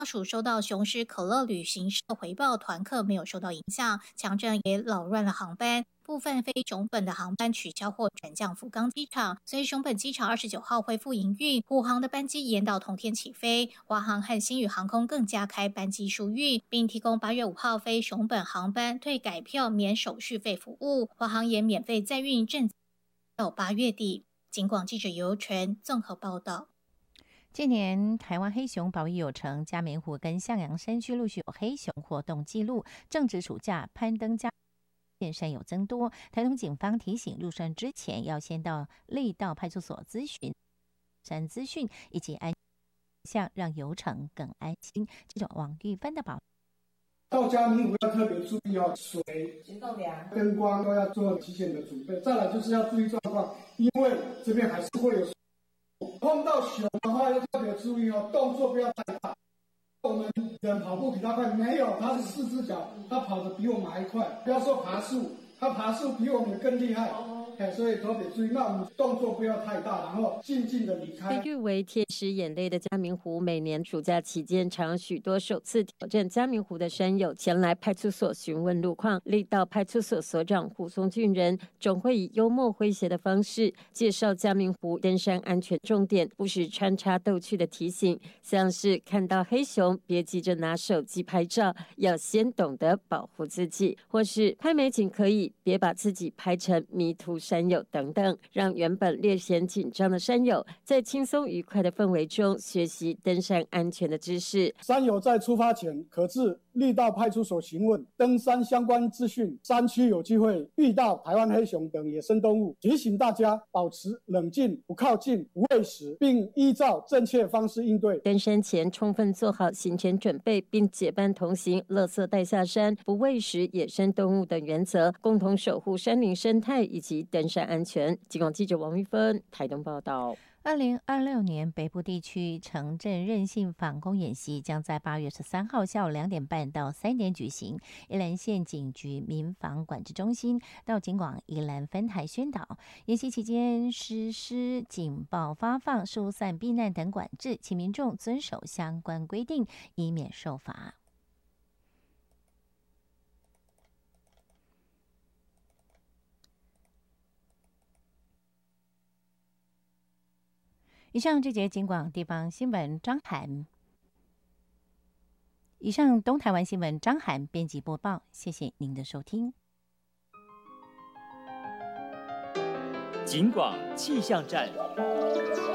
署收到雄狮可乐旅行社回报，团客没有受到影响，强震也扰乱了航班。部分非熊本的航班取消或转降福冈机场，所以熊本机场29号恢复营运，虎航的班机延到同天起飞。华航和星宇航空更加开班机疏运，并提供8月5号飞熊本航班退改票免手续费服务。华航也免费载运正到8月底。警广记者尤纯综合报道。 近年台湾黑熊保育有成，嘉明湖跟向阳山区陆续有黑熊活动记录。正值暑假，攀登嘉山友增多，台东警方提醒入山之前要先到力道派出所咨询山资讯以及安向，让游程更安心。记者王玉芬的报道。 到嘉明湖要特别注意水、行动粮、灯光都要做提前的准备。再来就是要注意状况，因为这边还是会有碰到熊的话要特别注意动作不要太大。我们人跑步比他快，没有，他是4只脚，他跑得比我们还快。不要说爬树，他爬树比我们更厉害。所以特别注意，那我们动作不要太大，然后静静的离开。 被誉为天使眼泪的嘉明湖，每年暑假期间，常有许多首次挑战嘉明湖的山友前来派出所询问路况。力道派出所所长胡松俊人总会以幽默诙谐的方式介绍嘉明湖登山安全重点，不时穿插逗趣的提醒，像是看到黑熊别急着拿手机拍照，要先懂得保护自己，或是拍美景可以，别把自己拍成迷途山友等等，让原本略显紧张的山友在轻松愉快的氛围中学习登山安全的知识。 山友在出发前可至力道派出所询问登山相关资讯，山区有机会遇到台湾黑熊等野生动物，提醒大家保持冷静，不靠近，不喂食，并依照正确方式应对。 登山前充分做好行前准备，并结伴同行，垃圾带下山，不喂食野生动物等原则，共同守护山林生态以及登山安全。警广记者王玉芬台东报道。 2026年北部地区城镇韧性反攻演习将在8月13号下午2点半到3点举行。宜兰县警局民防管制中心到警广宜兰分台宣导，演习期间实施警报发放、疏散避难等管制，请民众遵守相关规定，以免受罚。以上这节警广地方新闻张涵，以上东台湾新闻张涵编辑播报，谢谢您的收听。 警广气象站。